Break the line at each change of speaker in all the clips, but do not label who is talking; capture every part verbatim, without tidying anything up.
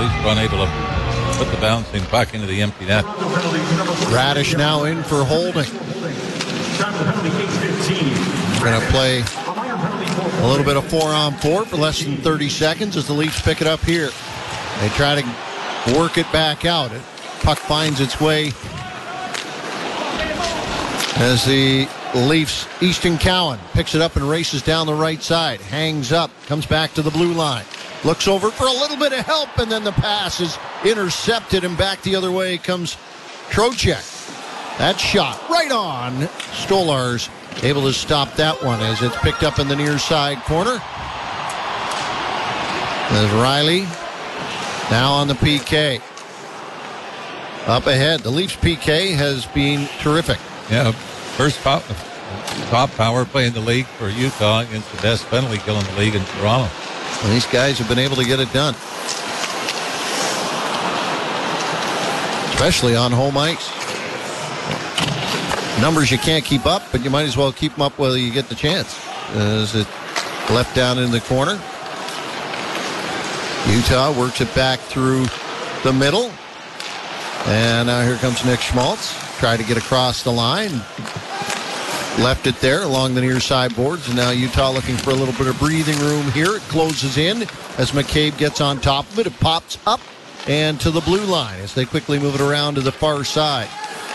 Leafs were unable to put the bouncing puck into the empty net.
Radish now in for holding. Going to play a little bit of four-on-four for less than thirty seconds as the Leafs pick it up here. They try to work it back out. Puck finds its way as the Leafs, Easton Cowan picks it up and races down the right side. Hangs up, comes back to the blue line. Looks over for a little bit of help, and then the pass is intercepted, and back the other way comes Trocheck. That shot right on. Stolarz able to stop that one as it's picked up in the near side corner. There's Riley now on the P K. Up ahead, the Leafs P K has been terrific.
Yeah, first top, top power play in the league for Utah against the best penalty kill in the league in Toronto.
And these guys have been able to get it done, especially on home ice. Numbers you can't keep up, but you might as well keep them up while you get the chance. As it left down in the corner. Utah works it back through the middle. And now here comes Nick Schmaltz. Tried to get across the line. Left it there along the near side boards. And now Utah looking for a little bit of breathing room here. It closes in as McCabe gets on top of it. It pops up and to the blue line as they quickly move it around to the far side.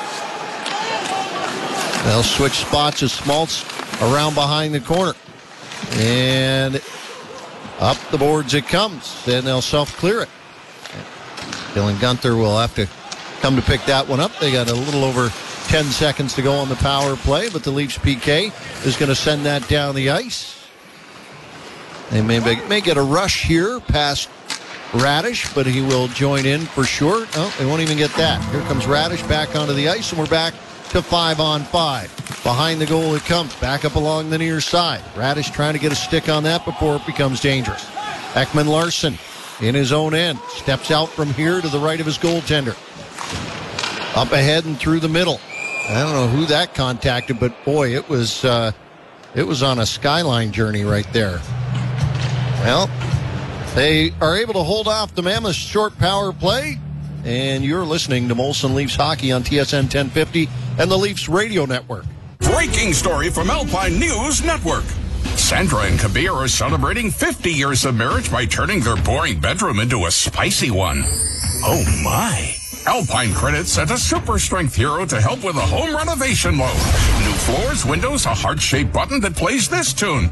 They'll switch spots as Schmaltz around behind the corner. And up the boards it comes. Then they'll self-clear it. Dylan Guenther will have to come to pick that one up. They got a little over ten seconds to go on the power play, but the Leafs P K is going to send that down the ice. They may, may get a rush here past Radish, but he will join in for sure. Oh, they won't even get that. Here comes Radish back onto the ice, and we're back to five on five. Behind the goal it comes, back up along the near side. Radish trying to get a stick on that before it becomes dangerous. Ekman-Larsson in his own end, steps out from here to the right of his goaltender. Up ahead and through the middle. I don't know who that contacted, but boy, it was uh, it was on a skyline journey right there. Well, they are able to hold off the Mammoths' short power play, and you're listening to Molson Leafs Hockey on T S N ten fifty and the Leafs Radio Network.
Breaking story from Alpine News Network. Sandra and Kabir are celebrating fifty years of marriage by turning their boring bedroom into a spicy one. Oh my. Alpine Credit sent a super strength hero to help with a home renovation loan. New floors, windows, a heart-shaped button that plays this tune.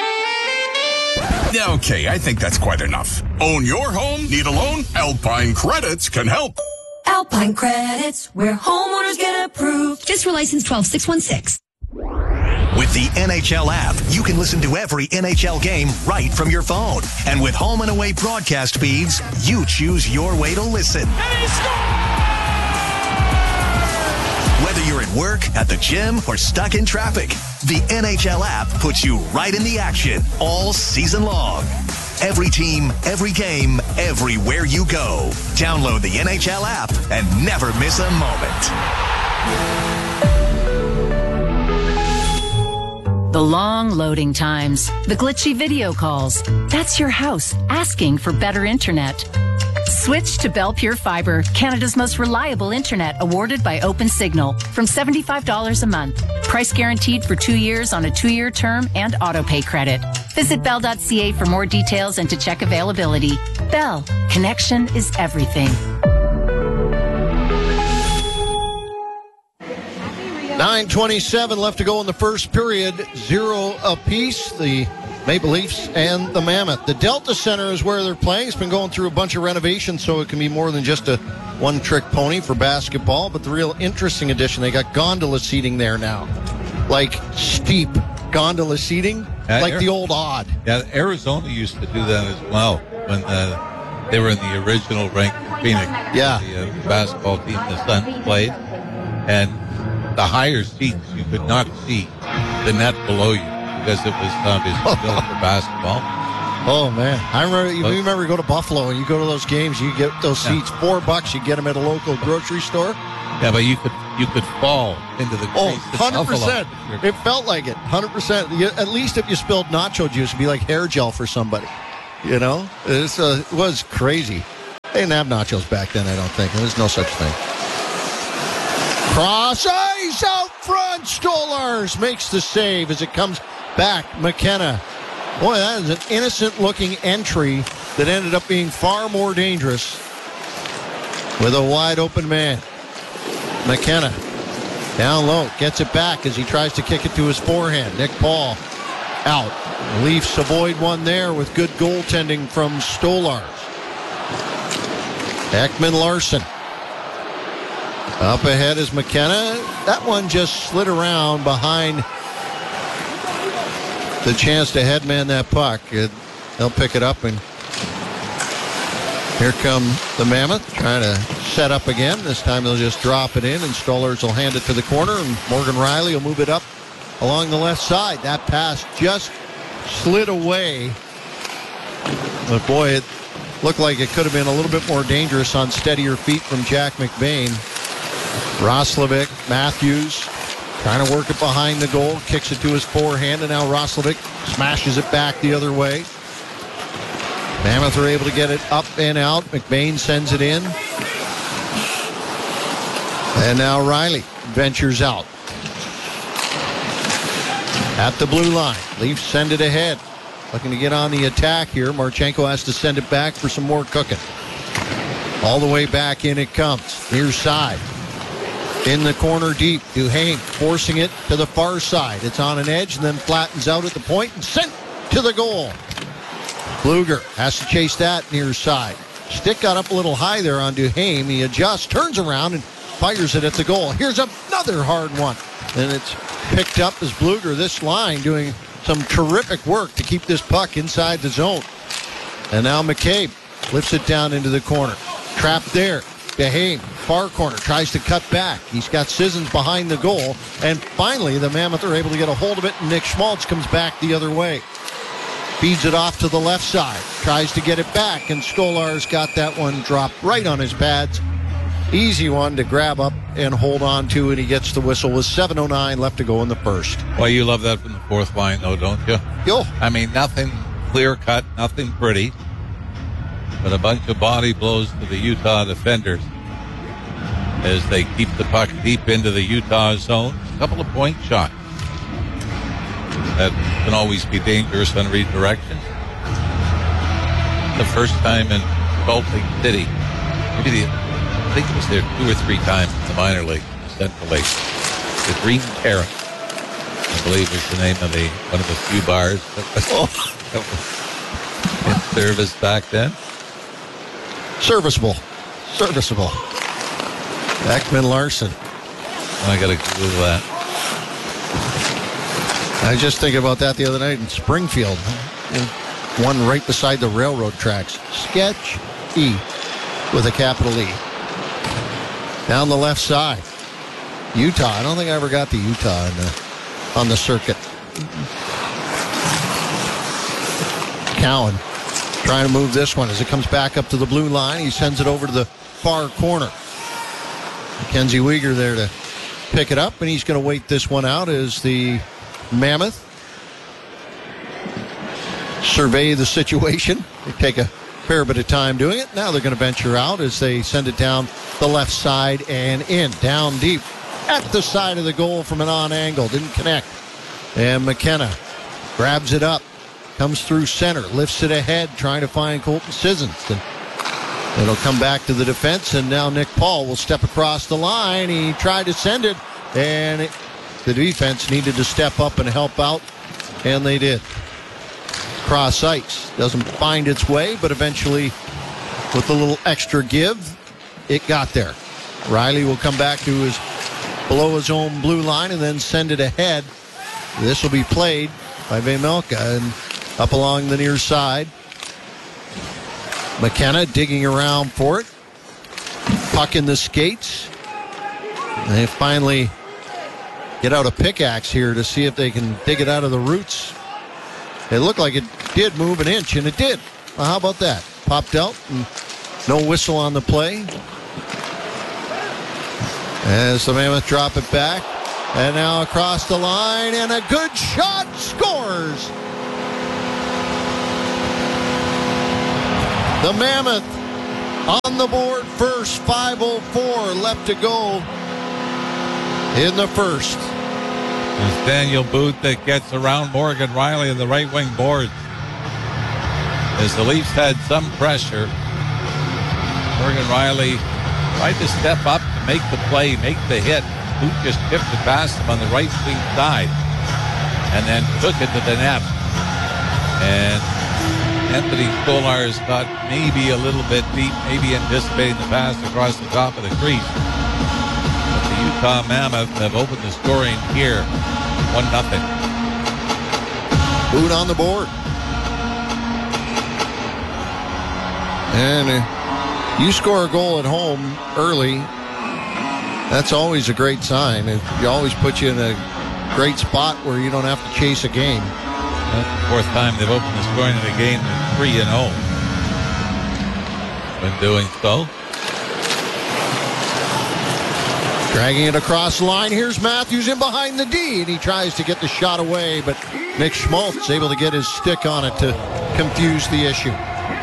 Okay, I think that's quite enough. Own your home? Need a loan? Alpine Credits can help.
Alpine Credits, where homeowners get approved. Fiscal license twelve six one six.
With the N H L app, you can listen to every N H L game right from your phone. And with home and away broadcast feeds, you choose your way to listen.
And he scores!
Whether you're at work, at the gym, or stuck in traffic, the N H L app puts you right in the action all season long. Every team, every game, everywhere you go. Download the N H L app and never miss a moment.
The long loading times, the glitchy video calls. That's your house asking for better internet. Switch to Bell Pure Fiber, Canada's most reliable internet, awarded by OpenSignal, from seventy-five dollars a month. Price guaranteed for two years on a two-year term and auto-pay credit. Visit bell dot c a for more details and to check availability. Bell, connection is everything.
nine twenty-seven left to go in the first period. Zero apiece. The Maple Leafs and the Mammoth. The Delta Center is where they're playing. It's been going through a bunch of renovations, so it can be more than just a one-trick pony for basketball. But the real interesting addition, they got gondola seating there now. Like steep gondola seating,
uh,
like
Air-
the old odd.
Yeah, Arizona used to do that as well when uh, they were in the original rink in Phoenix.
Yeah.
The uh, basketball team, the Suns played. And the higher seats, you could not see the net below you because it was obviously built for basketball.
Oh, man. I remember, you remember you go to Buffalo and you go to those games, you get those seats, yeah. four bucks, you get them at a local grocery store.
Yeah, but you could you could fall into the
Oh,
crease
one hundred percent. It felt like it. one hundred percent. You, at least if you spilled nacho juice, it'd be like hair gel for somebody. You know? It's, uh, it was crazy. They didn't have nachos back then, I don't think. There's no such thing. Cross ice out front. Stolarz makes the save as it comes back. McKenna. Boy, that is an innocent-looking entry that ended up being far more dangerous with a wide-open man. McKenna down low, gets it back as he tries to kick it to his forehand. Nick Paul out. Leafs avoid one there with good goaltending from Stolarz. Ekman-Larsson. Up ahead is McKenna. That one just slid around behind the chance to headman that puck. It, they'll pick it up, and here come the Mammoth trying to set up again. This time they'll just drop it in, and Stolarz will hand it to the corner, and Morgan Rielly will move it up along the left side. That pass just slid away. But boy, it looked like it could have been a little bit more dangerous on steadier feet from Jack McBain. Roslovic, Matthews, trying to work it behind the goal, kicks it to his forehand, and now Roslovic smashes it back the other way. Mammoth are able to get it up and out. McBain sends it in. And now Rielly ventures out. At the blue line, Leafs send it ahead. Looking to get on the attack here. Marchenko has to send it back for some more cooking. All the way back in it comes. Near side. In the corner deep. Duhaime forcing it to the far side. It's on an edge and then flattens out at the point and sent to the goal. Blueger has to chase that near side. Stick got up a little high there on Duhaime. He adjusts, turns around, and fires it at the goal. Here's another hard one. And it's picked up as Blueger, this line, doing some terrific work to keep this puck inside the zone. And now McCabe lifts it down into the corner. Trapped there. Duhaime, far corner, tries to cut back. He's got Sissons behind the goal. And finally, the Mammoth are able to get a hold of it, and Nick Schmaltz comes back the other way. Feeds it off to the left side. Tries to get it back, and Stolarz got that one dropped right on his pads. Easy one to grab up and hold on to, and he gets the whistle with seven oh nine left to go in the first.
Well, you love that from the fourth line, though, don't you?
Yo.
I mean, nothing clear-cut, nothing pretty, but a bunch of body blows to the Utah defenders as they keep the puck deep into the Utah zone. A couple of point shots that can always be dangerous on redirection. The first time in Salt Lake City, maybe the, I think it was there two or three times in the minor league, Central Lake. The Green Terrace, I believe, was the name of the one of the few bars that was, oh. that was in service back then.
Serviceable. Serviceable. Ekman-Larsson.
I got to Google that.
I was just thinking about that the other night in Springfield. One right beside the railroad tracks. Sketch E with a capital E. Down the left side. Utah. I don't think I ever got to Utah in the, on the circuit. Cowan trying to move this one as it comes back up to the blue line. He sends it over to the far corner. Mackenzie Weegar there to pick it up, and he's going to wait this one out as the Mammoth survey the situation. They take a fair bit of time doing it. Now they're going to venture out as they send it down the left side and in. Down deep at the side of the goal from an on angle. Didn't connect. And McKenna grabs it up. Comes through center. Lifts it ahead trying to find Colton Sissons. And it'll come back to the defense. And now Nick Paul will step across the line. He tried to send it. And it, the defense needed to step up and help out. And they did. Cross ice. Doesn't find its way, but eventually, with a little extra give, it got there. Rielly will come back to his below his own blue line and then send it ahead. This will be played by Vejmelka and up along the near side. McKenna digging around for it. Puck in the skates. And they finally get out a pickaxe here to see if they can dig it out of the roots. It looked like it did move an inch, and it did. Well, how about that? Popped out, and no whistle on the play. As the Mammoth drop it back. And now across the line, and a good shot, scores! The Mammoth on the board first. five oh four left to go in the first.
It's Daniel Booth that gets around Morgan Riley in the right wing boards. As the Leafs had some pressure, Morgan Riley tried to step up to make the play, make the hit. Booth just tipped it past him on the right wing side and then took it to the net. And Anthony Stolarz got maybe a little bit deep, maybe anticipating the pass across the top of the crease. But the Utah Mammoth have opened the scoring here, one nothing.
Booth on the board. And uh, you score a goal at home early, that's always a great sign. It always puts you in a great spot where you don't have to chase a game.
That's the fourth time they've opened the scoring in the game at three and oh. When doing so.
Dragging it across the line. Here's Matthews in behind the D, and he tries to get the shot away, but Nick Schmaltz able to get his stick on it to confuse the issue.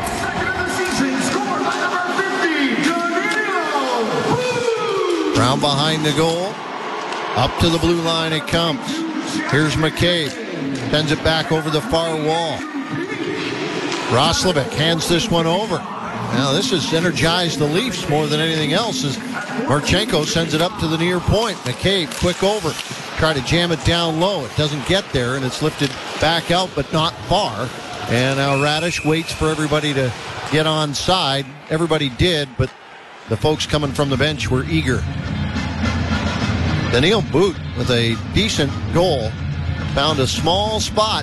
Brown behind the goal. Up to the blue line it comes. Here's McCabe. Sends it back over the far wall. Roslovic hands this one over. Now this has energized the Leafs more than anything else as Marchenko sends it up to the near point. McCabe, quick over. Try to jam it down low. It doesn't get there, and it's lifted back out, but not far. And now Radish waits for everybody to get on side. Everybody did, but the folks coming from the bench were eager. Daniel Booth with a decent goal. Found a small spot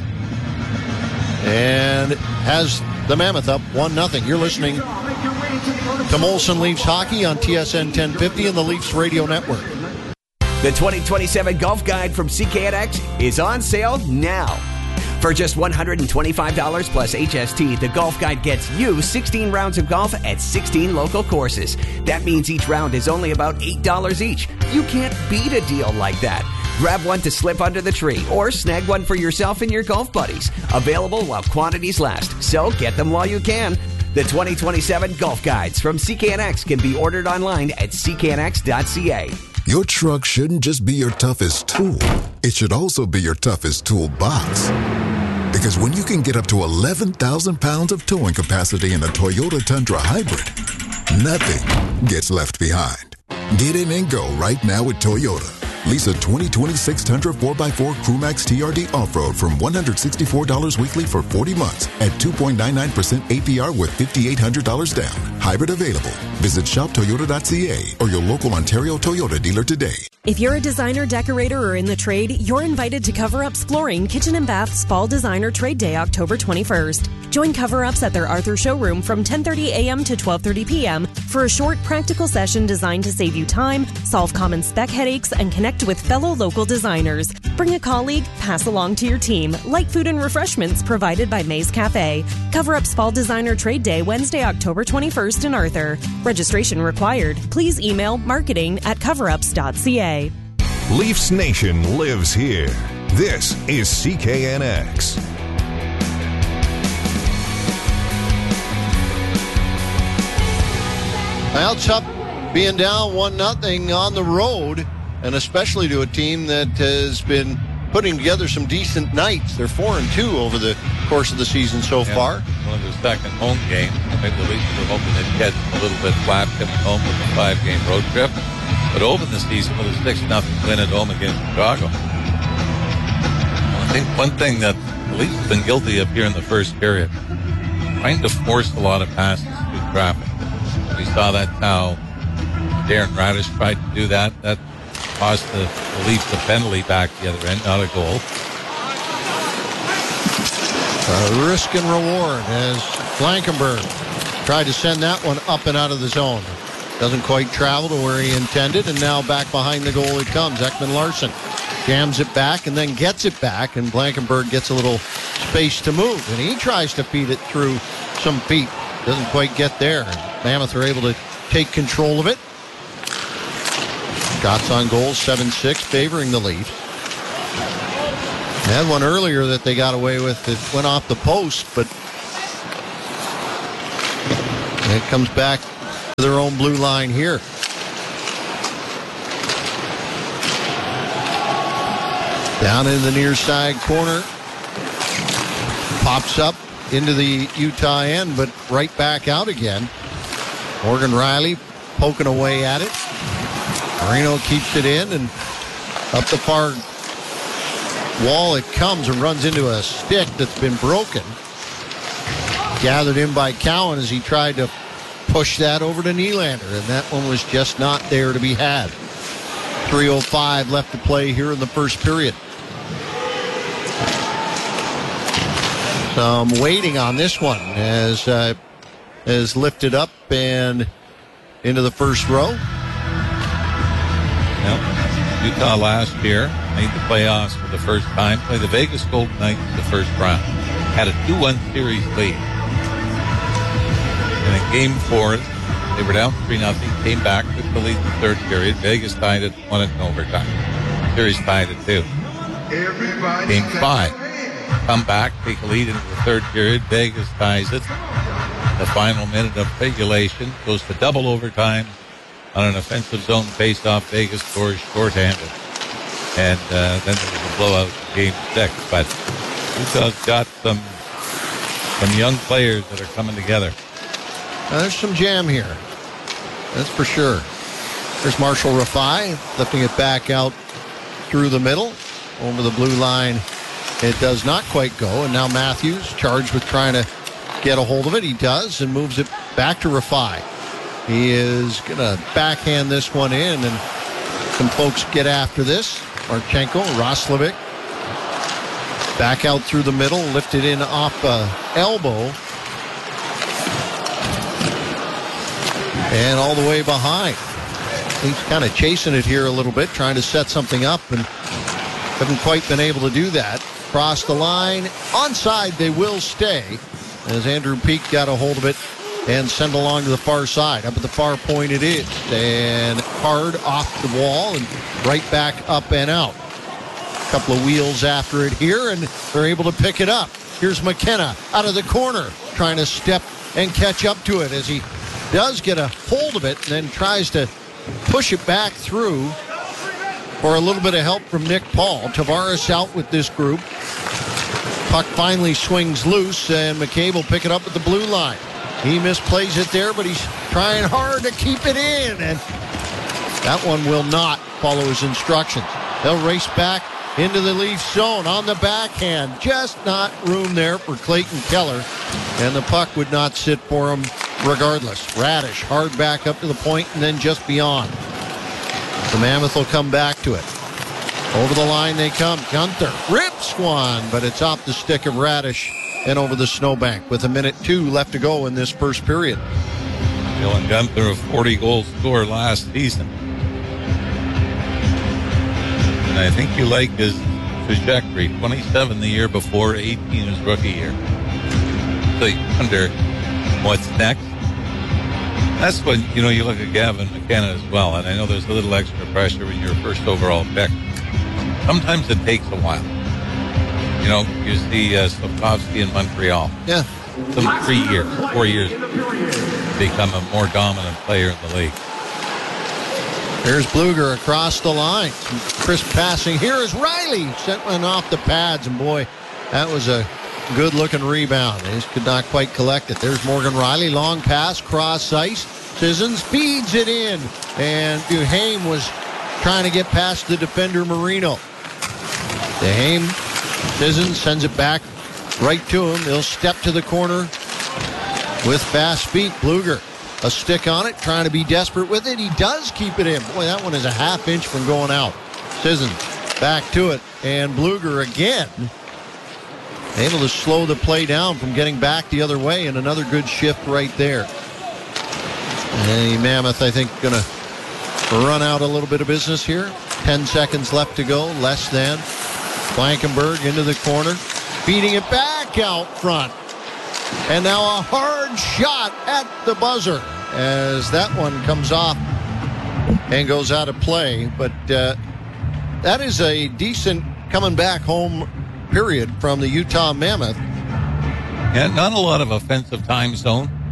and has the Mammoth up one nothing. You're listening to Molson Leafs Hockey on T S N ten fifty and the Leafs Radio Network.
The twenty twenty-seven Golf Guide from C K N X is on sale now. For just one hundred twenty-five dollars plus H S T, the Golf Guide gets you sixteen rounds of golf at sixteen local courses. That means each round is only about eight dollars each. You can't beat a deal like that. Grab one to slip under the tree or snag one for yourself and your golf buddies. Available while quantities last, so get them while you can. The twenty twenty-seven Golf Guides from C K N X can be ordered online at c k n x dot c a.
Your truck shouldn't just be your toughest tool. It should also be your toughest toolbox. Because when you can get up to eleven thousand pounds of towing capacity in a Toyota Tundra Hybrid, nothing gets left behind. Get in and go right now with Toyota. Lease a twenty twenty-six Tundra four by four Crewmax T R D Off-Road from one hundred sixty-four dollars weekly for forty months at two point nine nine percent A P R with five thousand eight hundred dollars down. Hybrid available. Visit shop toyota dot c a or your local Ontario Toyota dealer today.
If you're a designer, decorator, or in the trade, you're invited to Cover Up's Flooring Kitchen and Bath's Fall Designer Trade Day, October twenty-first. Join Cover Ups at their Arthur showroom from ten thirty a.m. to twelve thirty p.m. for a short, practical session designed to save you time, solve common spec headaches, and connect with fellow local designers. Bring a colleague, pass along to your team. Light food and refreshments provided by Maze Cafe. Cover Up's Fall Designer Trade Day, Wednesday, October twenty-first in Arthur. Registration required. Please email marketing at coverups dot c a.
Leafs Nation lives here. This is C K N X.
Well, it's up being down one nothing on the road, and especially to a team that has been putting together some decent nights. They're four and two over the course of the season so
yeah,
far.
One of the second home games. I think the Leafs were hoping they'd get a little bit flat coming home with a five-game road trip, but opened the season with a six nothing win at home against Chicago. Well, I think one thing that the Leafs have been guilty of here in the first period, trying to force a lot of passes through traffic. We saw that how Darren Radish tried to do that. That cost the, the Leafs a penalty back the other end, not a goal.
A risk and reward as Blankenberg tried to send that one up and out of the zone. Doesn't quite travel to where he intended, and now back behind the goal it comes. Ekman Larsson jams it back and then gets it back, and Blankenberg gets a little space to move, and he tries to feed it through some feet. Doesn't quite get there. Mammoth are able to take control of it. Shots on goal, seven six, favoring the Leafs. They had one earlier that they got away with that went off the post, but it comes back their own blue line here. Down in the near side corner. Pops up into the Utah end, but right back out again. Morgan Riley poking away at it. Marino keeps it in, and up the far wall it comes and runs into a stick that's been broken. Gathered in by Cowan as he tried to push that over to Nylander, and that one was just not there to be had. three oh five left to play here in the first period. Some waiting on this one as uh, is lifted up and into the first row.
Yep. Utah last year made the playoffs for the first time. Played the Vegas Golden Knights in the first round. Had a two one series lead. And in game four, they were down three nothing. Came back, took the lead in the third period. Vegas tied it, won it in overtime. Series tied at two. Game five. Come back, take a lead into the third period. Vegas ties it. The final minute of regulation goes to double overtime on an offensive zone face-off. Vegas scores shorthanded. And uh, then there was a blowout in game six. But Utah's got some, some young players that are coming together.
Now, there's some jam here. That's for sure. There's Marshall Rafai lifting it back out through the middle. Over the blue line. It does not quite go, and now Matthews charged with trying to get a hold of it. He does, and moves it back to Rafai. He is going to backhand this one in, and some folks get after this. Marchenko, Roslovic, back out through the middle, lifted in off uh, elbow, and all the way behind. He's kind of chasing it here a little bit, trying to set something up, and haven't quite been able to do that. Cross the line. Onside, they will stay as Andrew Peak got a hold of it and sent along to the far side. Up at the far point it is. And hard off the wall and right back up and out. A couple of wheels after it here, and they're able to pick it up. Here's McKenna out of the corner trying to step and catch up to it as he does get a hold of it and then tries to push it back through. For a little bit of help from Nick Paul. Tavares out with this group. Puck finally swings loose, and McCabe will pick it up at the blue line. He misplays it there, but he's trying hard to keep it in, and that one will not follow his instructions. They'll race back into the Leaf zone on the backhand. Just not room there for Clayton Keller, and the puck would not sit for him regardless. Radish hard back up to the point and then just beyond. The Mammoth will come back to it. Over the line they come. Gunther rips one, but it's off the stick of Radish and over the snowbank with a minute two left to go in this first period.
Dylan Gunther, a forty-goal scorer last season. And I think you like his trajectory. twenty-seven the year before, eighteen his rookie year. So you wonder what's next. That's when, you know, you look at Gavin McKenna as well, and I know there's a little extra pressure when you're first overall pick. Sometimes it takes a while. You know, you see uh, Slavkovsky in Montreal.
Yeah.
Some three years, four years, become a more dominant player in the league.
There's Bluger across the line. Some crisp passing. Here is Riley. Sent one off the pads, and boy, that was a good-looking rebound. They just could not quite collect it. There's Morgan Riley. Long pass, cross ice. Sissons feeds it in. And Duhaime was trying to get past the defender, Marino. Duhaime, Sissons sends it back right to him. He'll step to the corner with fast feet. Bluger, a stick on it, trying to be desperate with it. He does keep it in. Boy, that one is a half inch from going out. Sissons back to it. And Bluger again able to slow the play down from getting back the other way, and another good shift right there. And Mammoth, I think, going to run out a little bit of business here. Ten seconds left to go, less than. Blankenberg into the corner, feeding it back out front. And now a hard shot at the buzzer as that one comes off and goes out of play. But uh, that is a decent coming back home period from the Utah Mammoth.
Yeah, not a lot of offensive time zone.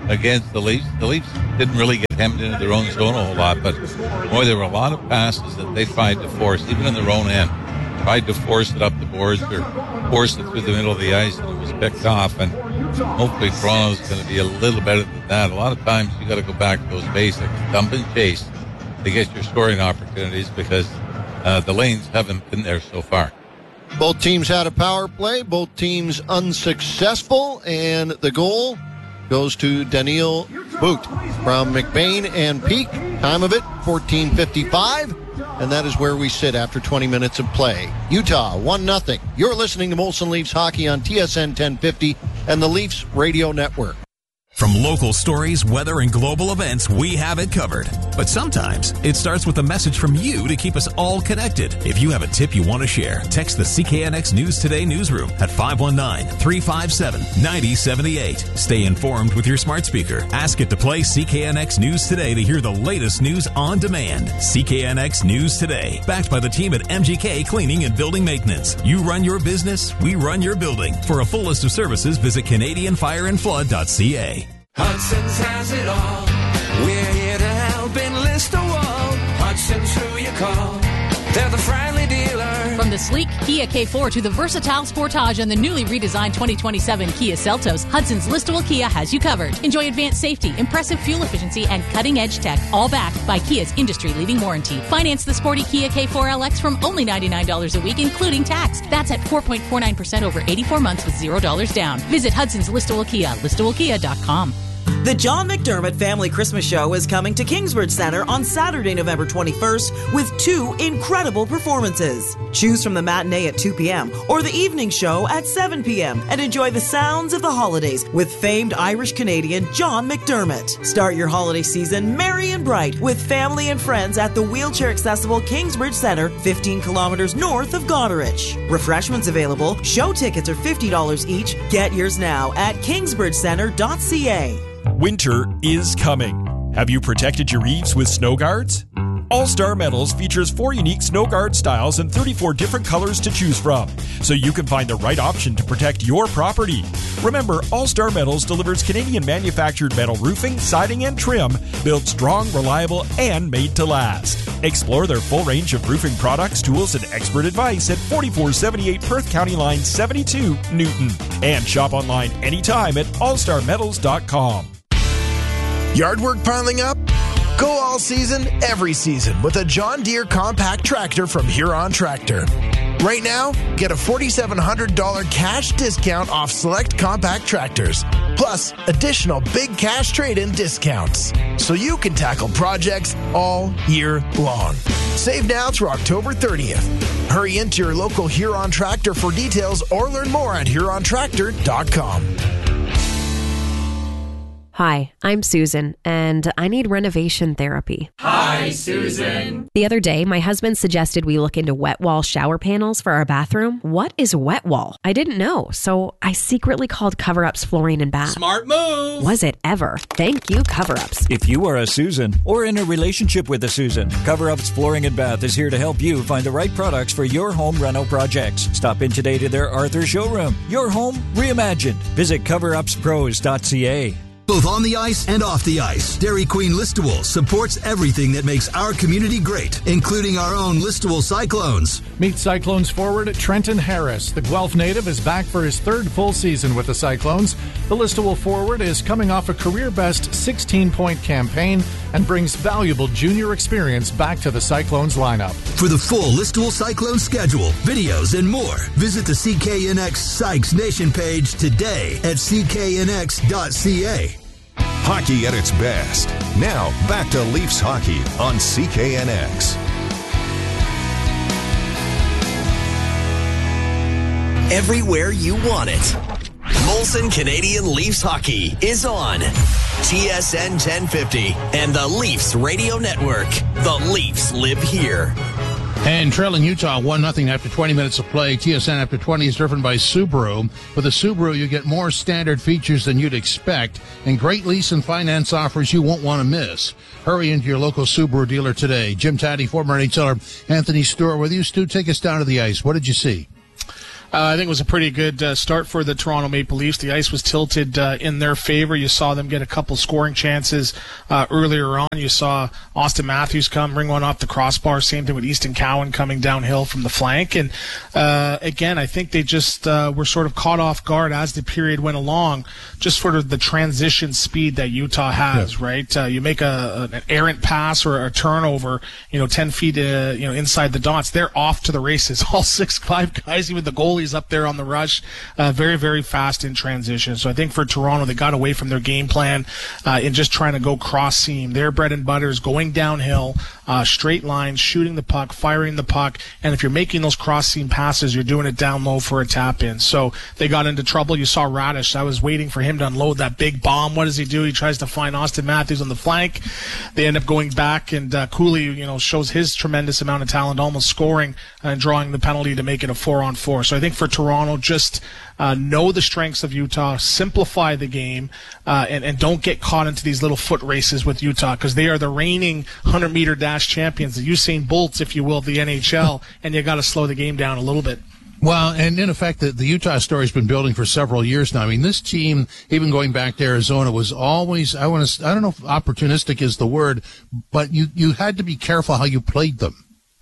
against the Leafs. The Leafs didn't really get hemmed into their own zone a whole lot, but boy, there were a lot of passes that they tried to force, even in their own end. Tried to force it up the boards or force it through the middle of the ice, and it was picked off. And hopefully Toronto's going to be a little better than that. A lot of times you got to go back to those basics, dump and chase, to get your scoring opportunities, because uh, the lanes haven't been there so far.
Both teams had a power play, both teams unsuccessful, and the goal goes to Daniil Boot from McBain and Peak. Time of it, fourteen fifty-five, and that is where we sit after twenty minutes of play. Utah, one nothing. You're listening to Molson Leafs Hockey on T S N ten fifty and the Leafs Radio Network.
From local stories, weather, and global events, we have it covered. But sometimes it starts with a message from you to keep us all connected. If you have a tip you want to share, text the C K N X News Today newsroom at five one nine, three five seven, nine zero seven eight. Stay informed with your smart speaker. Ask it to play C K N X News Today to hear the latest news on demand. C K N X News Today, backed by the team at M G K Cleaning and Building Maintenance. You run your business, we run your building. For a full list of services, visit Canadian Fire and Flood dot C A.
Hudson's has it all. We're here to help enlist a wall. Hudson's who you call. They're the friendly dealer.
From the sleek Kia K four to the versatile Sportage and the newly redesigned twenty twenty-seven Kia Seltos, Hudson's listable Kia has you covered. Enjoy advanced safety, impressive fuel efficiency, and cutting-edge tech, all backed by Kia's industry-leading warranty. Finance the sporty Kia K four L X from only ninety-nine dollars a week, including tax. That's at four point four nine percent over eighty-four months with zero dollars down. Visit Hudson's listable Kia, listable kia dot com.
The John McDermott Family Christmas Show is coming to Kingsbridge Center on Saturday, November twenty-first with two incredible performances. Choose from the matinee at two p.m. or the evening show at seven p.m. and enjoy the sounds of the holidays with famed Irish-Canadian John McDermott. Start your holiday season merry and bright with family and friends at the wheelchair-accessible Kingsbridge Center, fifteen kilometers north of Goderich. Refreshments available. Show tickets are fifty dollars each. Get yours now at kingsbridge center dot c a.
Winter is coming. Have you protected your eaves with snow guards? All Star Metals features four unique snow guard styles and thirty-four different colors to choose from, so you can find the right option to protect your property. Remember, All Star Metals delivers Canadian manufactured metal roofing, siding, and trim, built strong, reliable, and made to last. Explore their full range of roofing products, tools, and expert advice at forty-four seventy-eight Perth County Line seventy-two, Newton. And shop online anytime at all star metals dot com.
Yard work piling up? Go all season, every season with a John Deere compact tractor from Huron Tractor. Right now, get a four thousand seven hundred dollars cash discount off select compact tractors, plus additional big cash trade-in discounts, so you can tackle projects all year long. Save now through October thirtieth. Hurry into your local Huron Tractor for details or learn more at huron tractor dot com.
Hi, I'm Susan, and I need renovation therapy.
Hi, Susan.
The other day, my husband suggested we look into wet wall shower panels for our bathroom. What is wet wall? I didn't know, so I secretly called Cover Ups Flooring and Bath.
Smart move.
Was it ever? Thank you, Cover Ups.
If you are a Susan or in a relationship with a Susan, Cover Ups Flooring and Bath is here to help you find the right products for your home reno projects. Stop in today to their Arthur showroom. Your home reimagined. Visit cover ups pros dot c a.
Both on the ice and off the ice, Dairy Queen Listables supports everything that makes our community great, including our own Listable Cyclones.
Meet Cyclones forward Trenton Harris. The Guelph native is back for his third full season with the Cyclones. The Listable forward is coming off a career-best sixteen-point campaign and brings valuable junior experience back to the Cyclones lineup.
For the full Listable Cyclone schedule, videos, and more, visit the C K N X Sykes Nation page today at c k n x dot c a.
Hockey at its best. Now, back to Leafs hockey on C K N X.
Everywhere you want it. Molson Canadian Leafs Hockey is on T S N ten fifty and the Leafs Radio Network. The Leafs live here.
And trailing Utah one nothing after twenty minutes of play. T S N after twenty is driven by Subaru. With a Subaru, you get more standard features than you'd expect and great lease and finance offers you won't want to miss. Hurry into your local Subaru dealer today. Jim Taddy, former N H L er Anthony Stewart with you. Stu, take us down to the ice. What did you see?
Uh, I think it was a pretty good uh, start for the Toronto Maple Leafs. The ice was tilted uh, in their favor. You saw them get a couple scoring chances uh, earlier on. You saw Austin Matthews come, bring one off the crossbar. Same thing with Easton Cowan coming downhill from the flank. And uh, again, I think they just uh, were sort of caught off guard as the period went along, just sort of the transition speed that Utah has, yeah. right? Uh, you make a, an errant pass or a turnover, you know, ten feet uh, you know, inside the dots. They're off to the races. All six, five guys, even the goalie, up there on the rush, uh, very, very fast in transition. So I think for Toronto, they got away from their game plan uh, in just trying to go cross seam. Their bread and butter is going downhill, uh, straight lines, shooting the puck, firing the puck, and if you're making those cross seam passes, you're doing it down low for a tap in. So they got into trouble. You saw Radish. I was waiting for him to unload that big bomb. What does he do? He tries to find Austin Matthews on the flank. They end up going back, and uh, Cooley, you know, shows his tremendous amount of talent, almost scoring and drawing the penalty to make it a four on four. So I think for Toronto, just uh, know the strengths of Utah, simplify the game, uh, and, and don't get caught into these little foot races with Utah, because they are the reigning one hundred meter dash champions, the Usain Bolts, if you will, of the N H L, and you got to slow the game down a little bit.
Well, and in effect, the, the Utah story's been building for several years now. I mean, this team, even going back to Arizona, was always, I want to, I don't know if opportunistic is the word, but you, you had to be careful how you played them.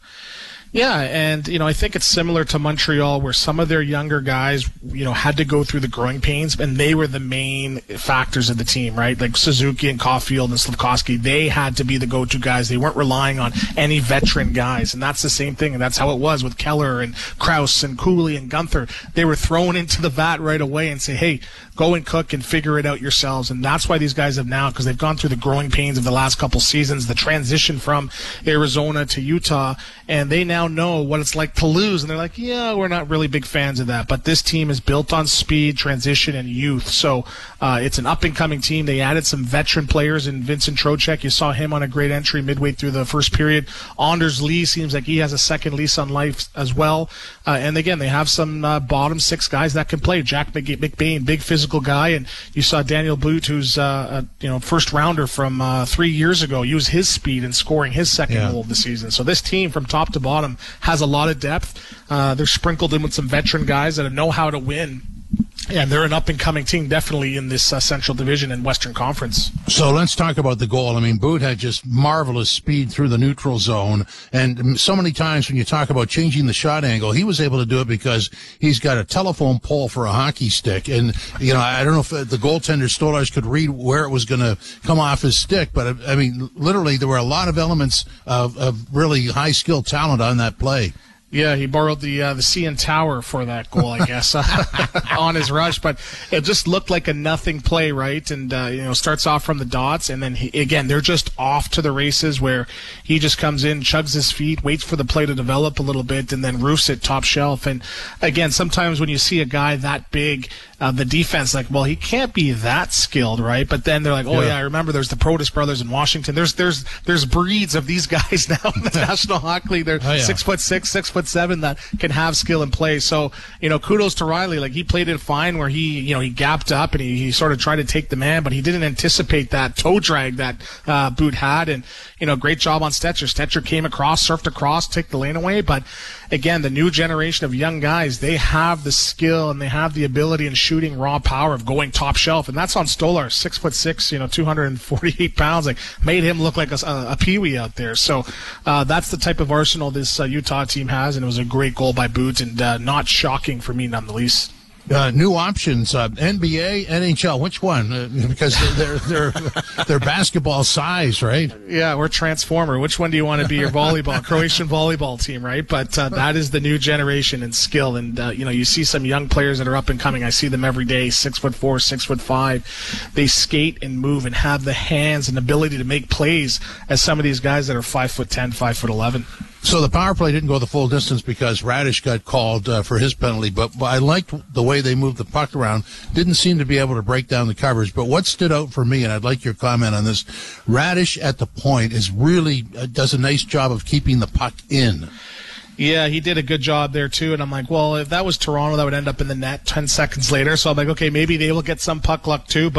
Yeah, and, you know, I think it's similar to Montreal, where some of their younger guys, you know, had to go through the growing pains, and they were the main factors of the team, right? Like Suzuki and Caulfield and Slafkovsky, they had to be the go-to guys. They weren't relying on any veteran guys, and that's the same thing, and that's how it was with Keller and Krause and Cooley and Gunther. They were thrown into the vat right away and say, hey, go and cook and figure it out yourselves, and that's why these guys have now, because they've gone through the growing pains of the last couple seasons, the transition from Arizona to Utah, and they now know what it's like to lose, and they're like, yeah, we're not really big fans of that, but this team is built on speed, transition, and youth. So uh, it's an up-and-coming team. They added some veteran players in Vincent Trocheck. You saw him on a great entry midway through the first period. Anders Lee seems like he has a second lease on life as well. Uh, and again, they have some uh, bottom six guys that can play. Jack McBain, big physical guy, and you saw Daniel Boot, who's uh, a you know first rounder from uh, three years ago, use his speed in scoring his second yeah. goal of the season. So this team, from top to bottom, has a lot of depth. Uh, they're sprinkled in with some veteran guys that know how to win. And they're an up-and-coming team, definitely, in this uh, Central Division and Western Conference.
So let's talk about the goal. I mean, Boot had just marvelous speed through the neutral zone. And so many times when you talk about changing the shot angle, he was able to do it because he's got a telephone pole for a hockey stick. And, you know, I don't know if the goaltender Stolarz could read where it was going to come off his stick. But, I mean, literally, there were a lot of elements of, of really high-skilled talent on that play.
Yeah, he borrowed the uh, the C N Tower for that goal, I guess, on his rush. But it just looked like a nothing play, right? And, uh, you know, starts off from the dots. And then, he, again, they're just off to the races where he just comes in, chugs his feet, waits for the play to develop a little bit, and then roofs it top shelf. And, again, sometimes when you see a guy that big, uh, the defense, like, well, he can't be that skilled, right? But then they're like, oh, yeah, yeah I remember there's the Protas brothers in Washington. There's there's there's breeds of these guys now in the National Hockey League. They're oh, yeah. six foot six, six foot seven that can have skill and play. So, you know, kudos to Riley. Like, he played it fine where he, you know, he gapped up and he, he sort of tried to take the man, but he didn't anticipate that toe drag that uh, Boot had. And, you know, great job on Stetcher. Stetcher came across, surfed across, took the lane away. But, again, the new generation of young guys, they have the skill and they have the ability and shooting raw power of going top shelf. And that's on Stolarz, six foot six, you know, two hundred forty-eight pounds, like, made him look like a, a peewee out there. So uh, that's the type of arsenal this uh, Utah team has, and it was a great goal by Boot, and uh, not shocking for me none the least.
Uh, new options, uh, N B A, N H L, which one? Uh, because they're, they're, they're basketball size, right?
Yeah, we're Transformer. Which one do you want to be your volleyball, Croatian volleyball team, right? But uh, that is the new generation and skill. And, uh, you know, you see some young players that are up and coming. I see them every day, six foot four, six foot five. They skate and move and have the hands and ability to make plays as some of these guys that are five foot ten, five foot eleven.
So the power play didn't go the full distance because Radish got called uh, for his penalty, but, but I liked the way they moved the puck around. Didn't seem to be able to break down the coverage. But what stood out for me, and I'd like your comment on this, Radish at the point is really uh, does a nice job of keeping the puck in.
Yeah, he did a good job there, too. And I'm like, well, if that was Toronto, that would end up in the net ten seconds later. So I'm like, okay, maybe they will get some puck luck, too. But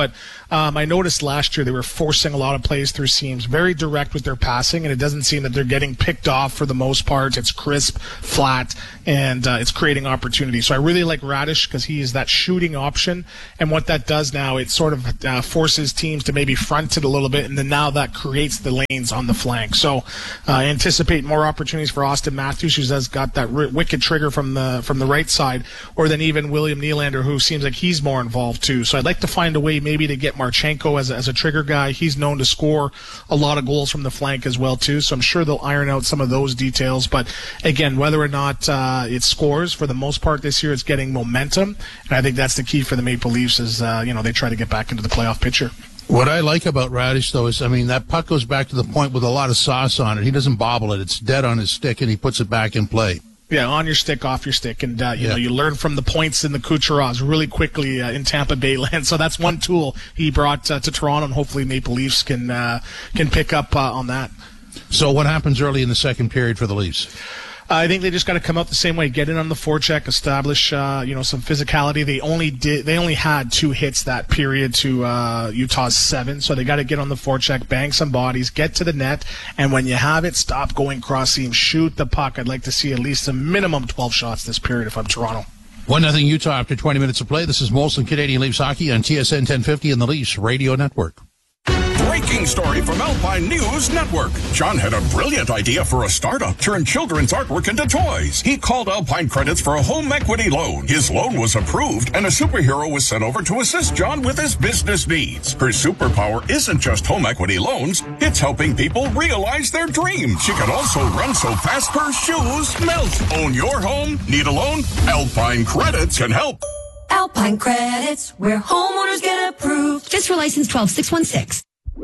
Um, I noticed last year they were forcing a lot of plays through seams, very direct with their passing, and it doesn't seem that they're getting picked off for the most part. It's crisp, flat, and uh, it's creating opportunities. So I really like Radish because he is that shooting option, and what that does now, it sort of uh, forces teams to maybe front it a little bit, and then now that creates the lanes on the flank. So uh, I anticipate more opportunities for Austin Matthews, who has got that r- wicked trigger from the from the right side, or then even William Nylander, who seems like he's more involved too. So I'd like to find a way maybe to get Marchenko as a, as a trigger guy. He's known to score a lot of goals from the flank as well too. So I'm sure they'll iron out some of those details. But again, whether or not uh, it scores, for the most part this year, it's getting momentum, and I think that's the key for the Maple Leafs is uh, you know they try to get back into the playoff picture.
What I like about Radish, though, is, I mean, that puck goes back to the point with a lot of sauce on it. He doesn't bobble it. It's dead on his stick, and he puts it back in play.
Yeah, on your stick, off your stick, and uh, you
Yeah.
know you learn from the points in the Kucherovs really quickly uh, in Tampa Bay land. So that's one tool he brought uh, to Toronto, and hopefully Maple Leafs can uh, can pick up uh, on that.
So what happens early in the second period for the Leafs?
I think they just got to come out the same way, get in on the forecheck, establish uh, you know some physicality. They only did they only had two hits that period to uh, Utah's seven, so they got to get on the forecheck, bang some bodies, get to the net, and when you have it, stop going cross seam, shoot the puck. I'd like to see at least a minimum twelve shots this period if I'm Toronto.
One nothing Utah after twenty minutes of play. This is Molson Canadian Leafs Hockey on T S N ten fifty and the Leafs Radio Network.
Breaking story from Alpine News Network. John had a brilliant idea for a startup, turn children's artwork into toys. He called Alpine Credits for a home equity loan. His loan was approved, and a superhero was sent over to assist John with his business needs. Her superpower isn't just home equity loans, it's helping people realize their dreams. She can also run so fast her shoes melt. Own your home? Need a loan? Alpine Credits can help.
Alpine Credits, where homeowners get approved. Just for license twelve six one six.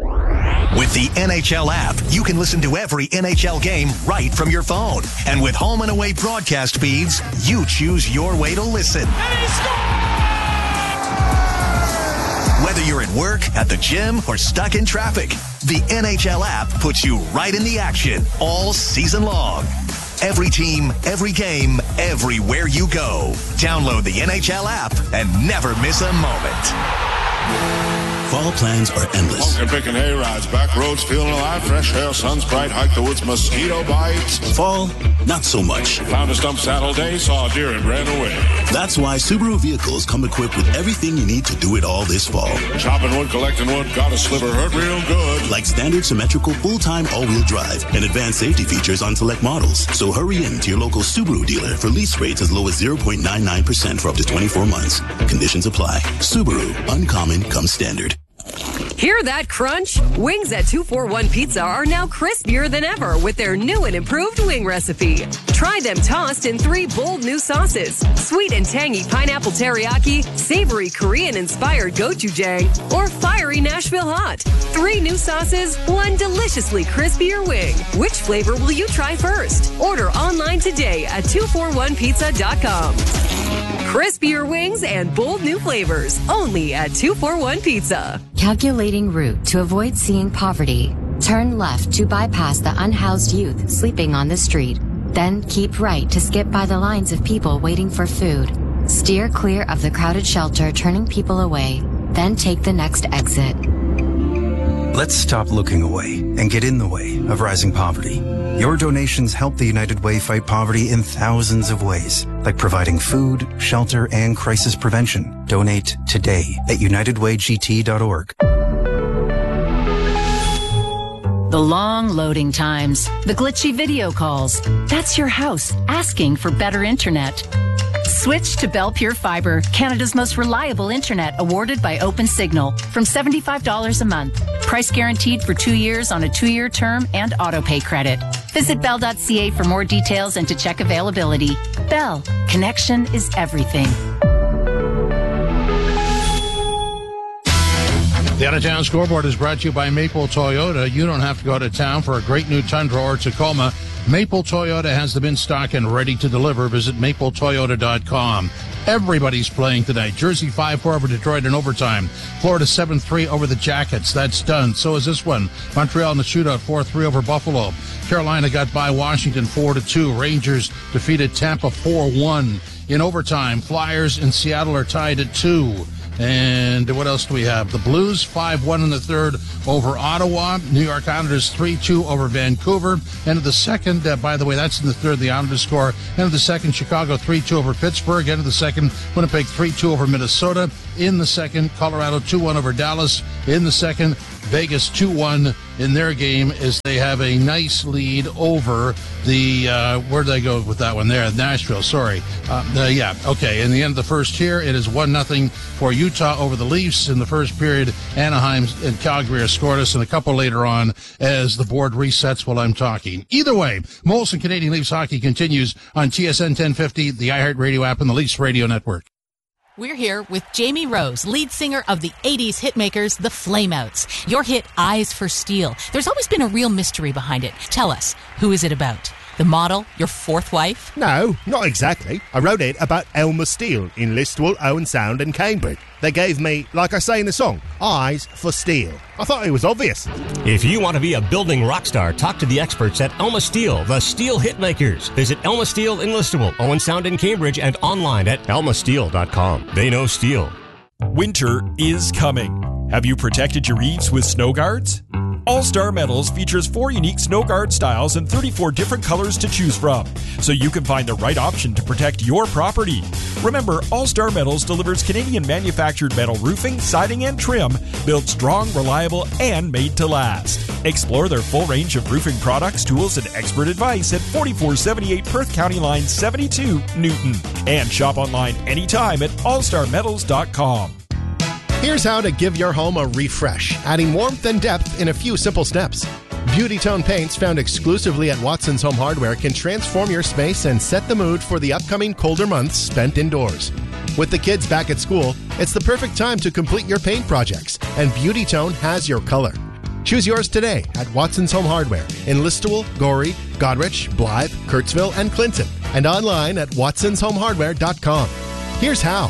With the N H L app, you can listen to every N H L game right from your phone. And with home and away broadcast feeds, you choose your way to listen. Whether you're at work, at the gym, or stuck in traffic, the N H L app puts you right in the action all season long. Every team, every game, everywhere you go. Download the N H L app and never miss a moment.
Fall plans are endless.
Pumpkin picking hay rides, back roads feeling alive, fresh air, sun's bright, hike the woods, mosquito bites.
Fall, not so much.
Found a stump saddle day, saw a deer and ran away.
That's why Subaru vehicles come equipped with everything you need to do it all this fall.
Chopping wood, collecting wood, got a sliver, hurt real good.
Like standard symmetrical full-time all-wheel drive and advanced safety features on select models. So hurry in to your local Subaru dealer for lease rates as low as zero point nine nine percent for up to twenty-four months. Conditions apply. Subaru, uncommon comes standard.
Hear that crunch? Wings at two forty-one Pizza are now crispier than ever with their new and improved wing recipe. Try them tossed in three bold new sauces: sweet and tangy pineapple teriyaki, savory Korean-inspired gochujang, or fiery Nashville hot. Three new sauces, one deliciously crispier wing. Which flavor will you try first? Order online today at two forty-one pizza dot com. Crispier wings and bold new flavors, only at two forty-one Pizza.
Calculating route to avoid seeing poverty. Turn left to bypass the unhoused youth sleeping on the street. Then keep right to skip by the lines of people waiting for food. Steer clear of the crowded shelter turning people away. Then take the next exit.
Let's stop looking away and get in the way of rising poverty. Your donations help the United Way fight poverty in thousands of ways, like providing food, shelter, and crisis prevention. Donate today at united way g t dot org.
The long loading times, the glitchy video calls. That's your house asking for better internet. Switch to Bell Pure Fiber, Canada's most reliable internet, awarded by OpenSignal, from seventy-five dollars a month. Price guaranteed for two years on a two-year term and auto-pay credit. Visit bell dot c a for more details and to check availability. Bell, connection is everything.
The Out-of-Town Scoreboard is brought to you by Maple Toyota. You don't have to go to town for a great new Tundra or Tacoma. Maple Toyota has them in stock and ready to deliver. Visit maple toyota dot com. Everybody's playing tonight. Jersey five four over Detroit in overtime. Florida seven three over the Jackets. That's done. So is this one. Montreal in the shootout four three over Buffalo. Carolina got by Washington four to two. Rangers defeated Tampa four one. In overtime, Flyers and Seattle are tied at two. And what else do we have? The Blues five one in the third over Ottawa. New York Islanders three two over Vancouver. End of the second, uh, by the way, that's in the third, the Islanders score. End of the second, Chicago three two over Pittsburgh. End of the second, Winnipeg three two over Minnesota. In the second, Colorado two one over Dallas. In the second, Vegas two one in their game as they have a nice lead over the, uh, where did I go with that one there? Nashville, sorry. Uh, uh, yeah, okay. In the end of the first here, it is one nothing for Utah over the Leafs. In the first period, Anaheim and Calgary are scoreless, and a couple later on as the board resets while I'm talking. Either way, Molson Canadian Leafs hockey continues on T S N ten fifty, the iHeartRadio app, and the Leafs Radio Network.
We're here with Jamie Rose, lead singer of the eighties hitmakers, the Flameouts. Your hit, Eyes for Steel. There's always been a real mystery behind it. Tell us, who is it about? The model? Your fourth wife?
No, not exactly. I wrote it about Elmer Steele in Listowel, Owen Sound and Cambridge. They gave me, like I say in the song, eyes for steel. I thought it was obvious.
If you want to be a building rock star, talk to the experts at Elma Steel, the Steel Hitmakers. Visit Elma Steel in Listowel, Owen Sound in Cambridge, and online at elma steel dot com. They know steel.
Winter is coming. Have you protected your eaves with snow guards? All Star Metals features four unique snow guard styles and thirty-four different colors to choose from, so you can find the right option to protect your property. Remember, All Star Metals delivers Canadian manufactured metal roofing, siding, and trim, built strong, reliable, and made to last. Explore their full range of roofing products, tools, and expert advice at forty-four seventy-eight Perth County Line seventy-two, Newton. And shop online anytime at all star metals dot com.
Here's how to give your home a refresh, adding warmth and depth in a few simple steps. Beauty Tone paints found exclusively at Watson's Home Hardware can transform your space and set the mood for the upcoming colder months spent indoors. With the kids back at school, it's the perfect time to complete your paint projects, and Beauty Tone has your color. Choose yours today at Watson's Home Hardware in Listowel, Gorey, Goderich, Blythe, Kurtzville, and Clinton, and online at watsons home hardware dot com. Here's how.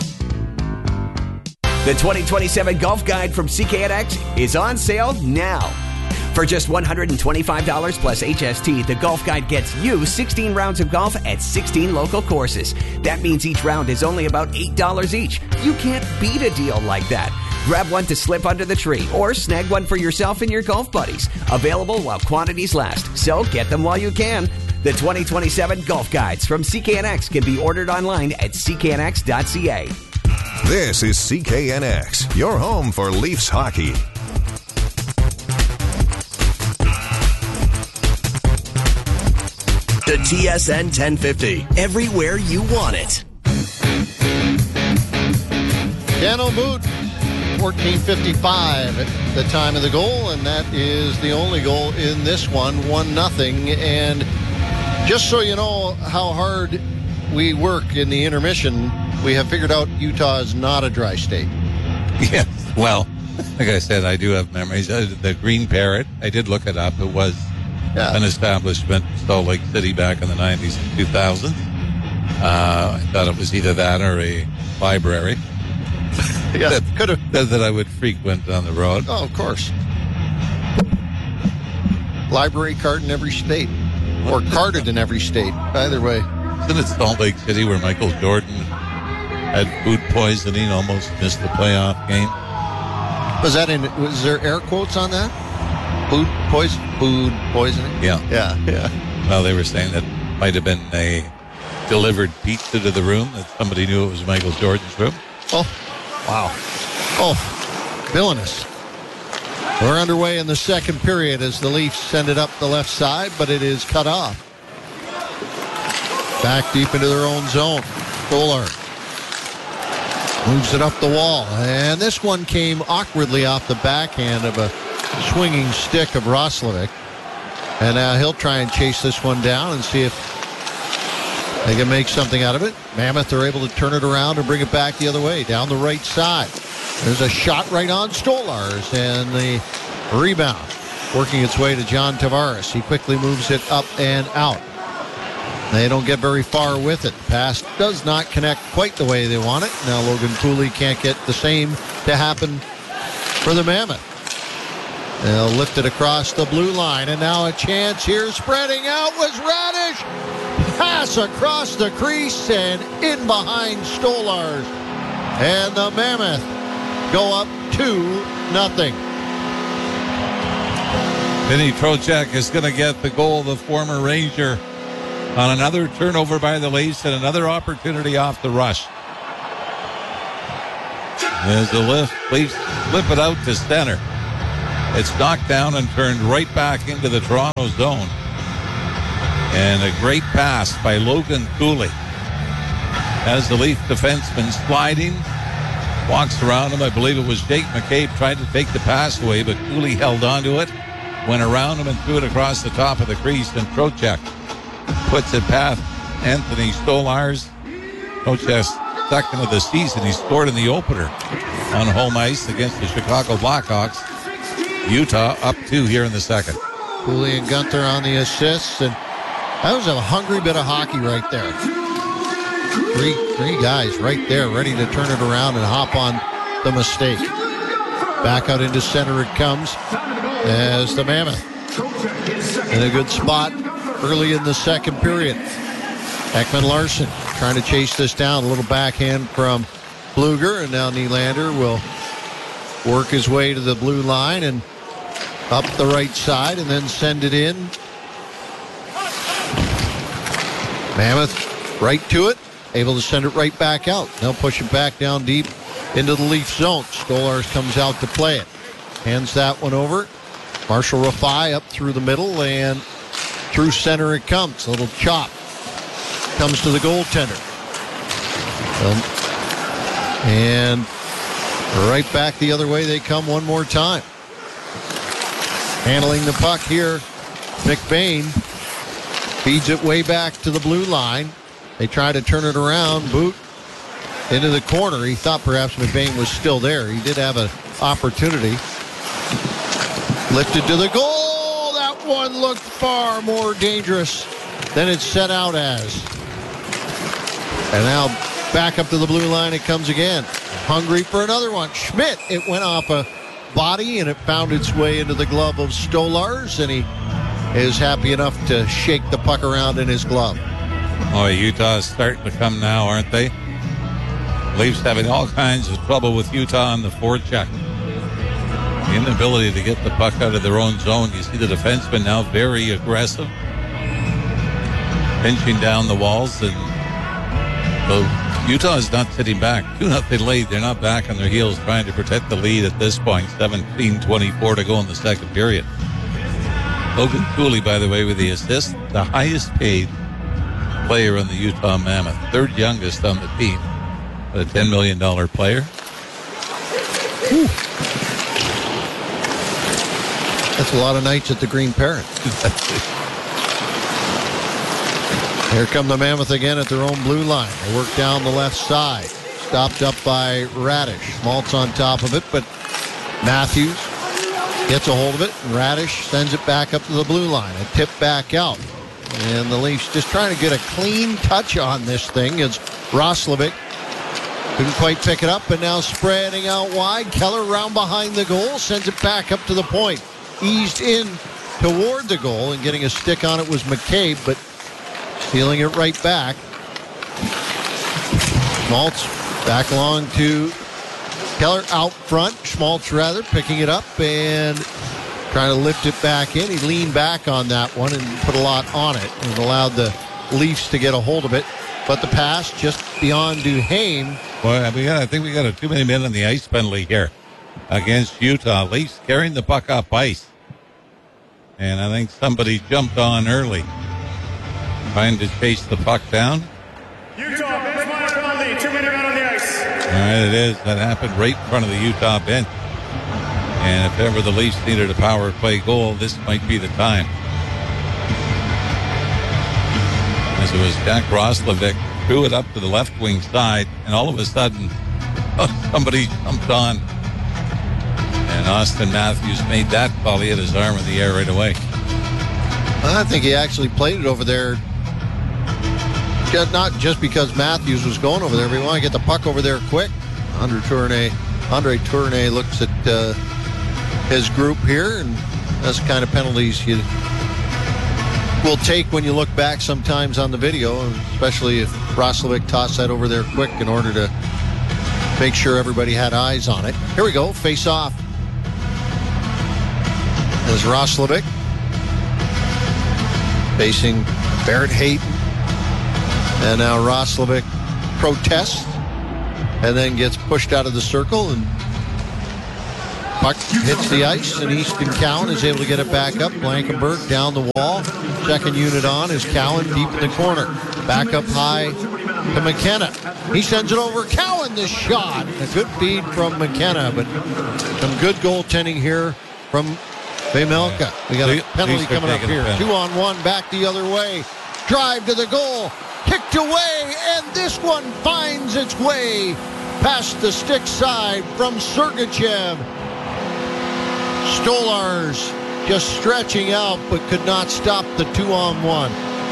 The twenty twenty-seven Golf Guide from C K N X is on sale now. For just one hundred twenty-five dollars plus H S T, the Golf Guide gets you sixteen rounds of golf at sixteen local courses. That means each round is only about eight dollars each. You can't beat a deal like that. Grab one to slip under the tree or snag one for yourself and your golf buddies. Available while quantities last, so get them while you can. The twenty twenty-seven Golf Guides from C K N X can be ordered online at c k n x dot c a.
This is C K N X, your home for Leafs hockey.
The T S N ten fifty, everywhere you want it.
Cano Boot, fourteen fifty-five at the time of the goal, and that is the only goal in this one, one nothing. And just so you know how hard we work in the intermission, we have figured out Utah is not a dry state.
Yes, well, like I said, I do have memories. Uh, the Green Parrot, I did look it up. It was yeah. an establishment in Salt Lake City back in the nineties and two thousands. Uh, I thought it was either that or a library.
Yeah,
that,
could have.
That, that I would frequent on the road.
Oh, of course. Library card in every state. Or carded in every state. Either way.
Isn't it Salt Lake City where Michael Jordan had food poisoning, almost missed the playoff game?
Was that in, was there air quotes on that? Food poison, food poisoning?
Yeah.
Yeah, yeah.
Well, they were saying that might have been a delivered pizza to the room, that somebody knew it was Michael Jordan's room.
Oh, wow. Oh, villainous. We're underway in the second period as the Leafs send it up the left side, but it is cut off. Back deep into their own zone. Stolar moves it up the wall. And this one came awkwardly off the backhand of a swinging stick of Roslovic. And now he'll try and chase this one down and see if they can make something out of it. Mammoth are able to turn it around and bring it back the other way, down the right side. There's a shot right on Stolars, and the rebound working its way to John Tavares. He quickly moves it up and out. They don't get very far with it. Pass does not connect quite the way they want it. Now Logan Cooley can't get the same to happen for the Mammoth. They'll lift it across the blue line, and now a chance here. Spreading out was Radish. Pass across the crease and in behind Stolars. And the Mammoth go up two nothing.
Vinny Trocheck is going to get the goal, the former Ranger, on another turnover by the Leafs and another opportunity off the rush. As the lift, Leafs flip it out to center. It's knocked down and turned right back into the Toronto zone. And a great pass by Logan Cooley. As the Leaf defenseman sliding, walks around him. I believe it was Jake McCabe tried to take the pass away, but Cooley held on to it, went around him and threw it across the top of the crease, and Trocheck puts it past Anthony Stolarz. Trocheck's second of the season. He scored in the opener on home ice against the Chicago Blackhawks. Utah up two here in the second.
Cooley and Gunther on the assists, and that was a hungry bit of hockey right there. Three, three guys right there ready to turn it around and hop on the mistake. Back out into center it comes as the Mammoth in a good spot early in the second period. Ekman Larsson trying to chase this down. A little backhand from Blueger, and now Nylander will work his way to the blue line and up the right side and then send it in. Mammoth right to it, able to send it right back out. They'll push it back down deep into the Leaf zone. Stolarz comes out to play it. Hands that one over. Marshall Rafai up through the middle, and through center it comes. A little chop. Comes to the goaltender. Um, and right back the other way they come one more time. Handling the puck here, McBain feeds it way back to the blue line. They try to turn it around. Boot into the corner. He thought perhaps McBain was still there. He did have an opportunity. Lifted to the goal. That one looked far more dangerous than it's set out as. And now back up to the blue line it comes again. Hungry for another one. Schmidt, it went off a body and it found its way into the glove of Stolarz, and he is happy enough to shake the puck around in his glove.
Oh, Utah's starting to come now, aren't they? Leafs having all kinds of trouble with Utah on the forecheck. The inability to get the puck out of their own zone. You see the defenseman now very aggressive, pinching down the walls, and so Utah is not sitting back. two nothing lead. They're not back on their heels trying to protect the lead at this point. seventeen twenty-four to go in the second period. Logan Cooley, by the way, with the assist, the highest paid player on the Utah Mammoth, third youngest on the team, but a ten million dollars player.
Whew. That's a lot of nights at the Green Parrot. Here come the Mammoth again at their own blue line. They work down the left side. Stopped up by Radish. Maltz on top of it, but Matthews gets a hold of it, and Radish sends it back up to the blue line. A tip back out. And the Leafs just trying to get a clean touch on this thing as Roslovic couldn't quite pick it up, and now spreading out wide. Keller round behind the goal, sends it back up to the point. Eased in toward the goal, and getting a stick on it was McCabe, but stealing it right back. Schmaltz back along to Keller out front. Schmaltz rather picking it up and trying to lift it back in. He leaned back on that one and put a lot on it and allowed the Leafs to get a hold of it. But the pass just beyond Duhaime.
Well, we got, I think we got a too many men on the ice penalty here against Utah. Leafs carrying the puck up ice. And I think somebody jumped on early, trying to chase the puck down.
Utah, bench minor penalty, two-minute man on the ice.
All right, it is. That happened right in front of the Utah bench. And if ever the Leafs needed a power play goal, this might be the time. As it was Jack Roslovic threw it up to the left wing side, and all of a sudden, oh, somebody jumped on. And Austin Matthews made that call. He had his arm in the air right away.
I think he actually played it over there, not just because Matthews was going over there, but he wanted to get the puck over there quick. Andre Tourné, Andre Tourné looks at uh, his group here, and that's the kind of penalties you will take when you look back sometimes on the video, especially if Roslovic tossed that over there quick in order to make sure everybody had eyes on it. Here we go, face off. As Roslovic facing Barrett Hayton. And now Roslovic protests and then gets pushed out of the circle, and puck hits the ice, and Easton Cowan is able to get it back up. Blankenberg down the wall. Second unit on is Cowan deep in the corner. Back up high to McKenna. He sends it over. Cowan, the shot. A good feed from McKenna, but some good goaltending here from Vejmelka. We got a penalty coming up here. Two on one, back the other way. Drive to the goal. Kicked away, and this one finds its way past the stick side from Sergachev. Stolarz just stretching out, but could not stop the two on one.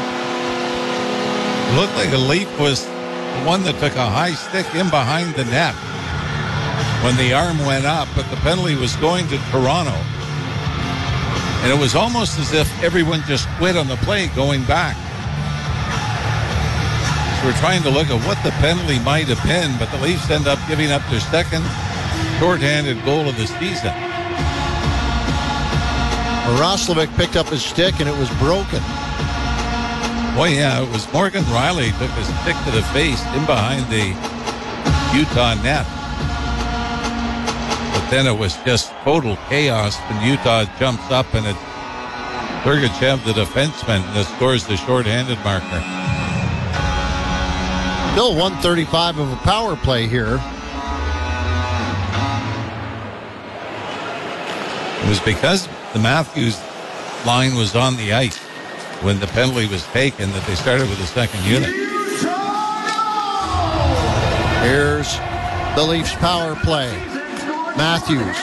Looked like a leap was the one that took a high stick in behind the net when the arm went up, but the penalty was going to Toronto. And it was almost as if everyone just quit on the play going back. So we're trying to look at what the penalty might have been, but the Leafs end up giving up their second shorthanded goal of the season.
Roslovic picked up his stick and it was broken.
Well, yeah, it was Morgan Riley took his stick to the face in behind the Utah net. But then it was just total chaos when Utah jumps up and it's Sergachev, the defenseman, that scores the shorthanded marker.
Still one thirty-five of a power play here.
It was because the Matthews line was on the ice when the penalty was taken that they started with the second unit.
Here's the Leafs power play. Matthews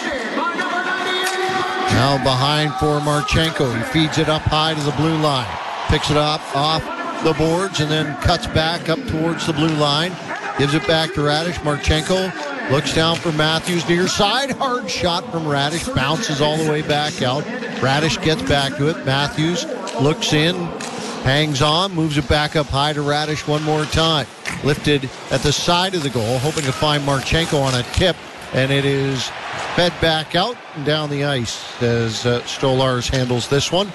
now behind for Marchenko. He feeds it up high to the blue line. Picks it up off the boards and then cuts back up towards the blue line. Gives it back to Radish. Marchenko looks down for Matthews near side. Hard shot from Radish. Bounces all the way back out. Radish gets back to it. Matthews looks in. Hangs on. Moves it back up high to Radish one more time. Lifted at the side of the goal. Hoping to find Marchenko on a tip. And it is fed back out and down the ice as uh, Stolarz handles this one.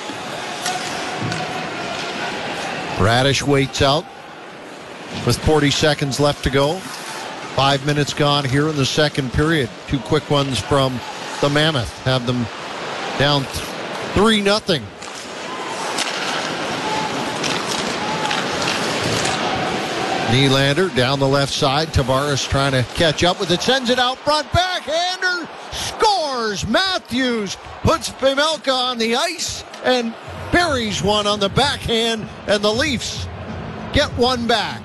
Radish waits out with forty seconds left to go. Five minutes gone here in the second period. Two quick ones from the Mammoth have them down three nothing. Nylander down the left side. Tavares trying to catch up with it. Sends it out front. Backhander scores. Matthews puts Vejmelka on the ice and buries one on the backhand. And the Leafs get one back.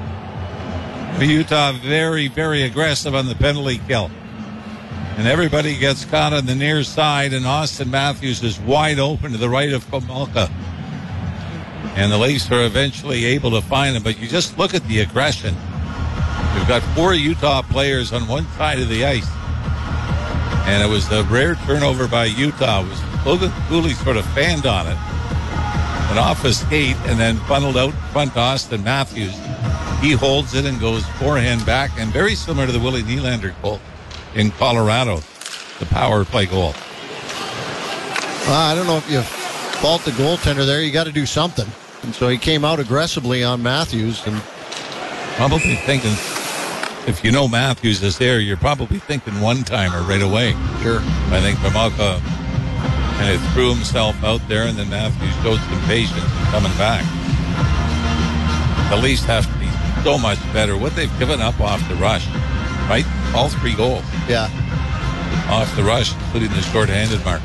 Utah very, very aggressive on the penalty kill. And everybody gets caught on the near side. And Austin Matthews is wide open to the right of Vejmelka. And the Leafs are eventually able to find him. But you just look at the aggression. We've got four Utah players on one side of the ice. And it was a rare turnover by Utah. It was Logan Cooley sort of fanned on it. And off his skate and then funneled out in front to Austin Matthews. He holds it and goes forehand back. And very similar to the Willie Nylander goal in Colorado. The power play goal.
Uh, I don't know if you fault the goaltender there. You got to do something. And so he came out aggressively on Matthews. And
probably thinking, if you know Matthews is there, you're probably thinking one-timer right away.
Sure.
I think Vejmelka kind of threw himself out there, and then Matthews showed some patience in coming back. The Leafs have to be so much better. What they've given up off the rush, right? All three goals.
Yeah.
Off the rush, including the short-handed mark.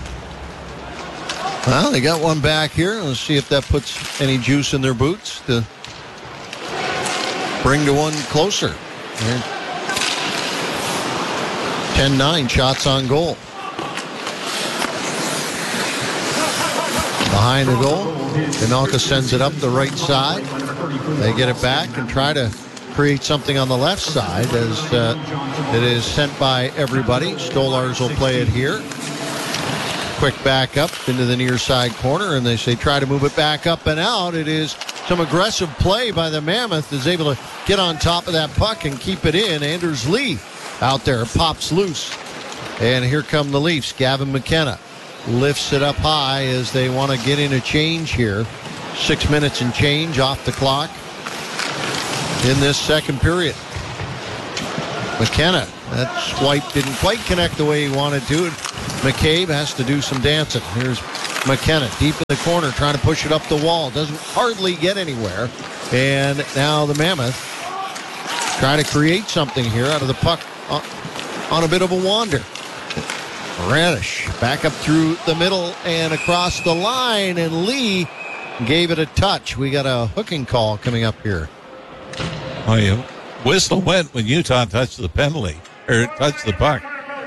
Well, they got one back here. Let's see if that puts any juice in their boots to bring to one closer. ten nine shots on goal. Behind the goal, Vejmelka sends it up the right side. They get it back and try to create something on the left side as uh, it is sent by everybody. Stolarz will play it here. Quick back up into the near side corner, and they say try to move it back up and out. It is some aggressive play by the Mammoth, is able to get on top of that puck and keep it in. Anders Lee out there pops loose. And here come the Leafs. Gavin McKenna lifts it up high as they want to get in a change here. Six minutes and change off the clock in this second period. McKenna, that swipe didn't quite connect the way he wanted to. McCabe has to do some dancing. Here's McKenna deep in the corner trying to push it up the wall. Doesn't hardly get anywhere. And now the Mammoth try to create something here out of the puck on a bit of a wander. Radish back up through the middle and across the line, and Lee gave it a touch. We got a hooking call coming up here.
Oh, yeah. Whistle went when Utah touched the penalty, or touched the puck.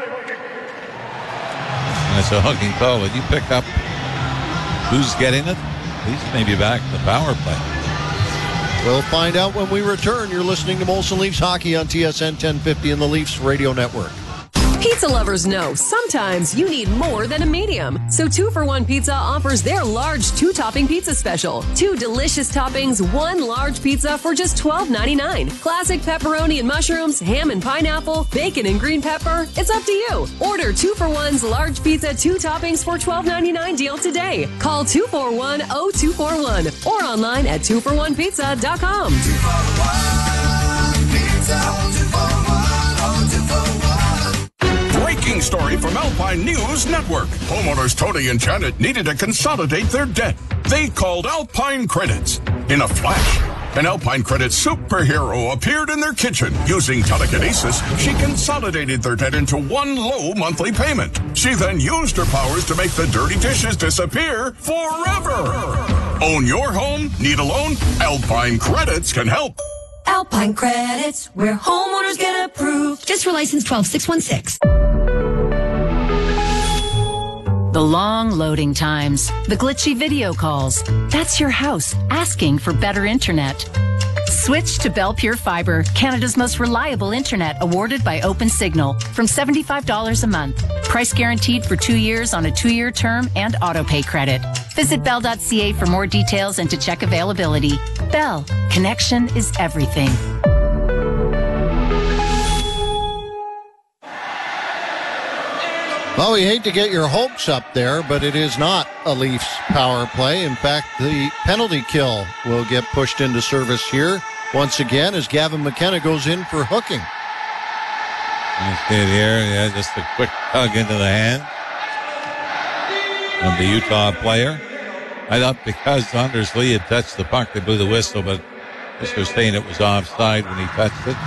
And it's a hooking call. Did you pick up who's getting it? He's maybe back in the power play.
We'll find out when we return. You're listening to Molson Leafs Hockey on T S N ten fifty and the Leafs Radio Network.
Pizza lovers know sometimes you need more than a medium. So two for one Pizza offers their large two-topping pizza special. Two delicious toppings, one large pizza for just twelve ninety-nine. Classic pepperoni and mushrooms, ham and pineapple, bacon and green pepper. It's up to you. Order two for one's large pizza, two toppings for twelve ninety-nine deal today. Call two four one, oh two four one or online at two for one pizza dot com. two for one pizza, two for one, oh two four one.
Breaking story from Alpine News Network. Homeowners Tony and Janet needed to consolidate their debt. They called Alpine Credits. In a flash, an Alpine Credits superhero appeared in their kitchen. Using telekinesis, she consolidated their debt into one low monthly payment. She then used her powers to make the dirty dishes disappear forever. Own your home? Need a loan? Alpine Credits can help.
Alpine Credits, where homeowners get approved. Just for license twelve six one six.
The long loading times, the glitchy video calls. That's your house asking for better internet. Switch to Bell Pure Fiber, Canada's most reliable internet, awarded by OpenSignal, from seventy-five dollars a month. Price guaranteed for two years on a two-year term and autopay credit. Visit bell dot c a for more details and to check availability. Bell, connection is everything.
Well, we hate to get your hopes up there, but it is not a Leafs power play. In fact, the penalty kill will get pushed into service here once again as Gavin McKenna goes in for hooking.
You see it here. Yeah, just a quick tug into the hand of the Utah player. I thought because Anders Lee had touched the puck, they blew the whistle, but Mister saying it was offside when he touched it.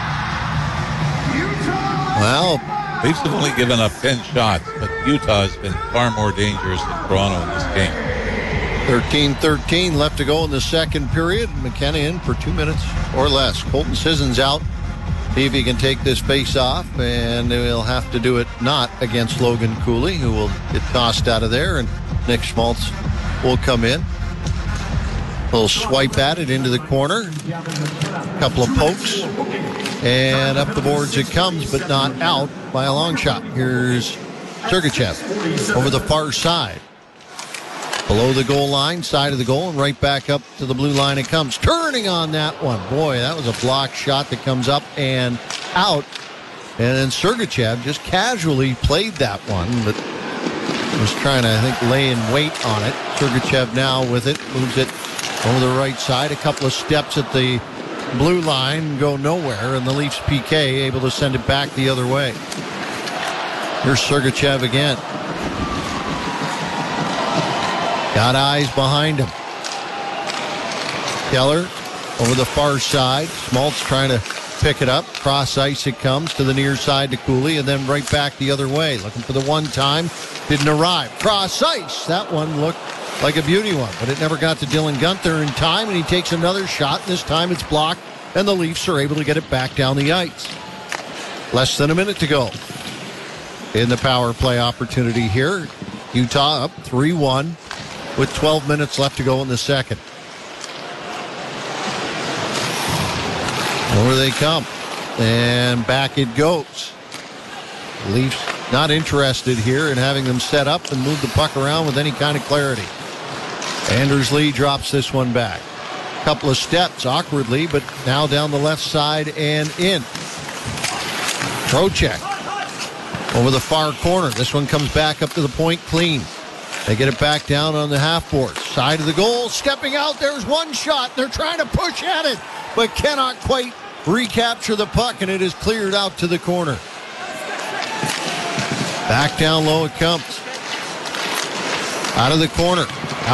Well,
Leafs have only given up ten shots, but Utah has been far more dangerous than Toronto in this game.
thirteen thirteen left to go in the second period. McKenna in for two minutes or less. Colton Sissons out. See if he can take this face off, and they'll have to do it not against Logan Cooley, who will get tossed out of there, and Nick Schmaltz will come in. A little swipe at it into the corner. A couple of pokes. And up the boards it comes, but not out by a long shot. Here's Sergachev over the far side. Below the goal line, side of the goal, and right back up to the blue line it comes. Turning on that one. Boy, that was a block shot that comes up and out. And then Sergachev just casually played that one, but was trying to, I think, lay in wait on it. Sergachev now with it, moves it over the right side. A couple of steps at the blue line, go nowhere, and the Leafs P K able to send it back the other way. Here's Sergachev again. Got eyes behind him. Keller over the far side. Schmaltz trying to pick it up. Cross ice it comes to the near side to Cooley, and then right back the other way. Looking for the one time. Didn't arrive. Cross ice. That one looked like a beauty one, but it never got to Dylan Guenther in time, and he takes another shot. This time it's blocked, and the Leafs are able to get it back down the ice. Less than a minute to go in the power play opportunity here. Utah up three one with twelve minutes left to go in the second. Over they come, and back it goes. Leafs not interested here in having them set up and move the puck around with any kind of clarity. Anders Lee drops this one back. Couple of steps awkwardly, but now down the left side and in. Trocheck over the far corner. This one comes back up to the point clean. They get it back down on the half board. Side of the goal, stepping out. There's one shot. They're trying to push at it, but cannot quite recapture the puck, and it is cleared out to the corner. Back down low it comes. Out of the corner.